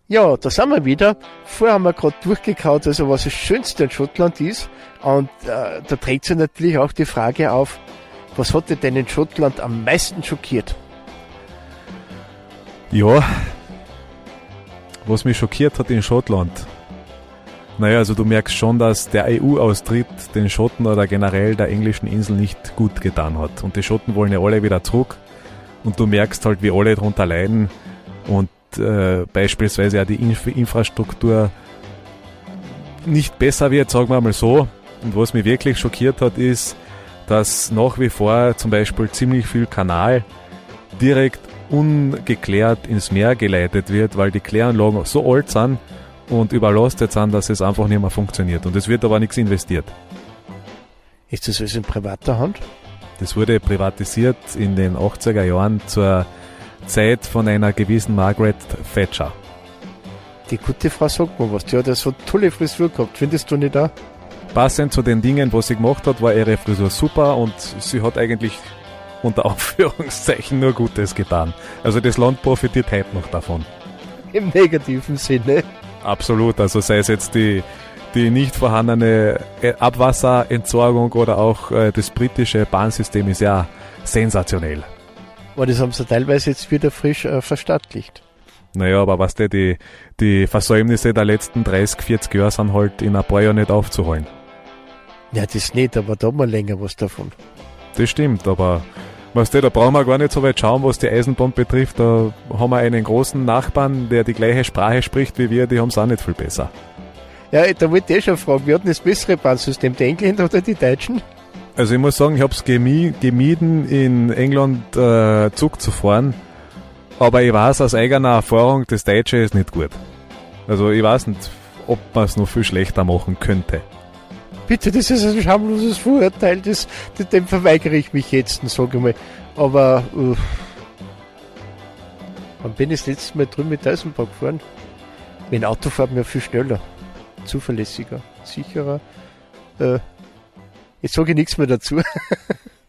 Ja, da sind wir wieder. Vorher haben wir gerade durchgekaut, also was das Schönste in Schottland ist. Und da trägt sich natürlich auch die Frage auf, was hat dich denn in Schottland am meisten schockiert? Ja, was mich schockiert hat in Schottland. Naja, also du merkst schon, dass der EU-Austritt den Schotten oder generell der englischen Insel nicht gut getan hat. Und die Schotten wollen ja alle wieder zurück. Und du merkst halt, wie alle darunter leiden. Und beispielsweise auch die Infrastruktur nicht besser wird, sagen wir mal so. Und was mich wirklich schockiert hat, ist, dass nach wie vor zum Beispiel ziemlich viel Kanal direkt ungeklärt ins Meer geleitet wird, weil die Kläranlagen so alt sind und überlastet sind, dass es einfach nicht mehr funktioniert. Und es wird aber nichts investiert. Ist das alles in privater Hand? Das wurde privatisiert in den 80er Jahren zur Zeit von einer gewissen Margaret Thatcher. Die gute Frau sagt mir was. Die hat ja so tolle Frisur gehabt. Findest du nicht auch? Passend zu den Dingen, was sie gemacht hat, war ihre Frisur super und sie hat eigentlich unter Anführungszeichen nur Gutes getan. Also das Land profitiert heute noch davon. Im negativen Sinne. Absolut. Also sei es jetzt die nicht vorhandene Abwasserentsorgung oder auch das britische Bahnsystem ist ja sensationell. Aber das haben sie teilweise jetzt wieder frisch verstaatlicht. Naja, aber was die Versäumnisse der letzten 30, 40 Jahre sind halt in ein paar Jahren nicht aufzuholen. Ja, das nicht, aber da haben wir länger was davon. Das stimmt, aber da brauchen wir gar nicht so weit schauen, was die Eisenbahn betrifft. Da haben wir einen großen Nachbarn, der die gleiche Sprache spricht wie wir, die haben es auch nicht viel besser. Ja, da wollte ich schon fragen, wir hatten das bessere Bahnsystem, die Engländer oder die Deutschen? Also ich muss sagen, ich habe es gemieden, in England Zug zu fahren, aber ich weiß aus eigener Erfahrung, das Deutsche ist nicht gut. Also ich weiß nicht, ob man es noch viel schlechter machen könnte. Bitte, das ist ein schamloses Vorurteil, dem verweigere ich mich jetzt, sage ich mal. Aber wann bin ich das letzte Mal drüben mit Eisenbahn gefahren? Mit dem Auto fährt man ja viel schneller, zuverlässiger, sicherer. Jetzt sage ich nichts mehr dazu.